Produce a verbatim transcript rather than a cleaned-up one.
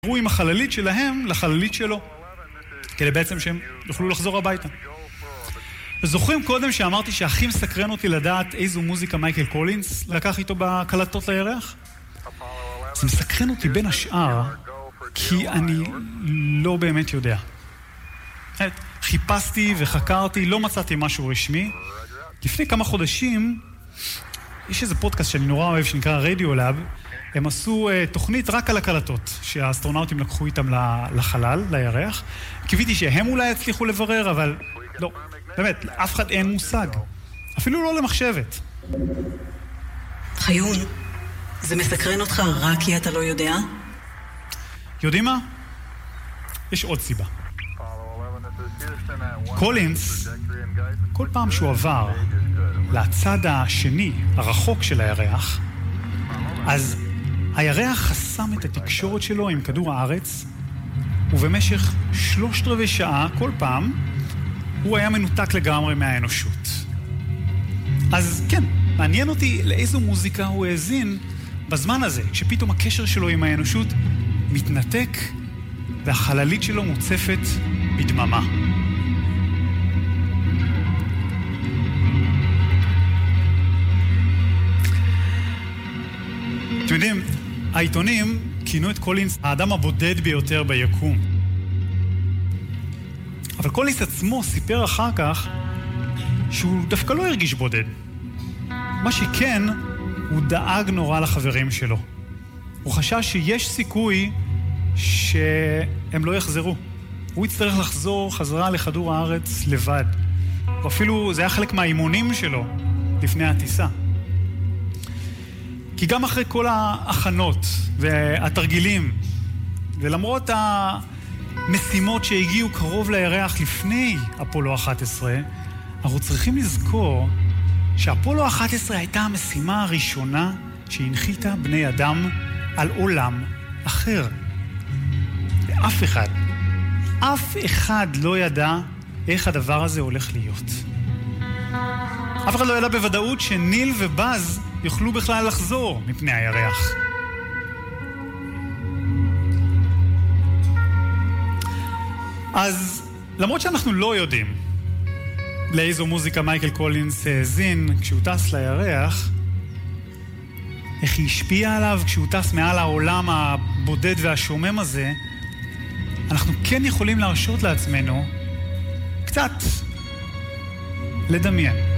עברו עם החללית שלהם לחללית שלו, כדי בעצם שהם יוכלו לחזור הביתה. זוכרים קודם שאמרתי שהכי מסקרן אותי לדעת איזו מוזיקה מייקל קולינס לקח איתו בקלטות לירח? זה מסקרן אותי בין השאר, כי אני לא באמת יודע. חיפשתי וחקרתי, לא מצאתי משהו רשמי. לפני כמה חודשים, יש איזה פודקאסט שאני נורא אוהב שנקרא רדיולאב, הם עשו uh, תוכנית רק על הקלטות, שהאסטרונאוטים לקחו איתם לחלל, לירח. קיוויתי שהם אולי הצליחו לברר, אבל לא. באמת, אף אחד אין מושג. אפילו לא למחשבת. חיון, זה מסקרן אותך רק כי אתה לא יודע? יודעים מה? יש עוד סיבה. קולינס, כל פעם שהוא עבר לצד השני, הרחוק של הירח, אז הירח חסם את התקשורת שלו עם כדור הארץ, ובמשך שלושת רבעי שעה, כל פעם, הוא היה מנותק לגמרי מהאנושות. אז כן, מעניין אותי לאיזו מוזיקה הוא האזין בזמן הזה, כשפתאום הקשר שלו עם האנושות מתנתק, והחללית שלו מוצפת בדממה. אתם יודעים, העיתונים כינו את קולינס האדם הבודד ביותר ביקום. אבל קולינס עצמו סיפר אחר כך שהוא דווקא לא הרגיש בודד. מה שכן, הוא דאג נורא לחברים שלו. הוא חשש שיש סיכוי שהם לא יחזרו. הוא יצטרך לחזור חזרה לכדור הארץ לבד. ואפילו זה היה חלק מהאימונים שלו לפני הטיסה. כי גם אחרי כל ההכנות והתרגילים, ולמרות המשימות שהגיעו קרוב לירח לפני אפולו אחת עשרה, אנחנו צריכים לזכור שאפולו אחת עשרה הייתה המשימה הראשונה שהנחיתה בני אדם על עולם אחר. ואף אחד, אף אחד לא ידע איך הדבר הזה הולך להיות. אף אחד לא ידע בוודאות שניל ובאז יוכלו בכלל לחזור מפני הירח. אז למרות שאנחנו לא יודעים לאיזו מוזיקה מייקל קולינס האזין כשהוא טס לירח, איך היא השפיעה עליו כשהוא טס מעל העולם הבודד והשומם הזה, אנחנו כן יכולים להרשות לעצמנו קצת לדמיין.